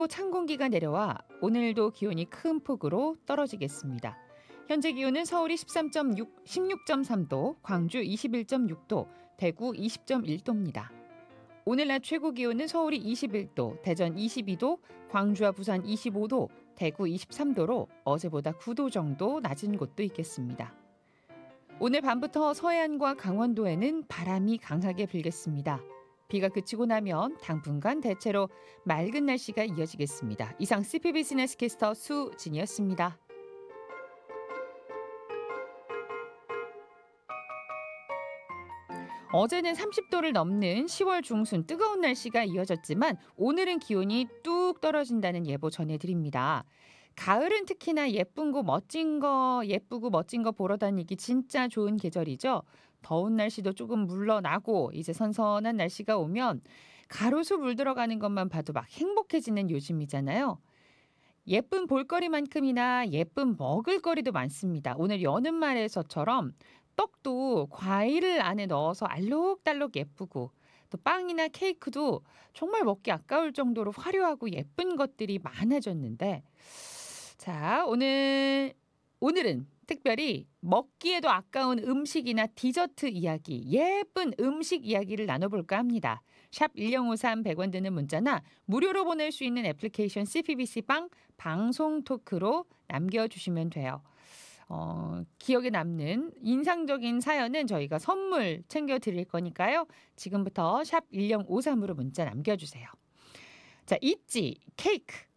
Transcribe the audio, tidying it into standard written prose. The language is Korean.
찬 공기가 내려와 오늘도 기온이 큰 폭으로 떨어지겠습니다. 현재 기온은 서울이 16.3도, 광주 21.6도, 대구 20.1도입니다. 오늘 낮 최고 기온은 서울이 21도, 대전 22도, 광주와 부산 25도, 대구 23도로 어제보다 9도 정도 낮은 곳도 있겠습니다. 오늘 밤부터 서해안과 강원도에는 바람이 강하게 불겠습니다. 비가 그치고 나면 당분간 대체로 맑은 날씨가 이어지겠습니다. 이상 CP 비즈니스 캐스터 수진이었습니다. 어제는 30도를 넘는 10월 중순 뜨거운 날씨가 이어졌지만 오늘은 기온이 뚝 떨어진다는 예보 전해드립니다. 가을은 특히나 예쁘고 멋진 거 보러 다니기 진짜 좋은 계절이죠. 더운 날씨도 조금 물러나고 이제 선선한 날씨가 오면 가로수 물 들어가는 것만 봐도 막 행복해지는 요즘이잖아요. 예쁜 볼거리만큼이나 예쁜 먹을거리도 많습니다. 오늘 여는 말에서처럼 떡도 과일을 안에 넣어서 알록달록 예쁘고 또 빵이나 케이크도 정말 먹기 아까울 정도로 화려하고 예쁜 것들이 많아졌는데 자, 오늘은 특별히 먹기에도 아까운 음식이나 디저트 이야기, 예쁜 음식 이야기를 나눠볼까 합니다. 샵 1053 100원 드는 문자나 무료로 보낼 수 있는 애플리케이션 CPBC 빵 방송 토크로 남겨주시면 돼요. 기억에 남는 인상적인 사연은 저희가 선물 챙겨드릴 거니까요. 지금부터 샵 1053으로 문자 남겨주세요. 자, 있지 케이크.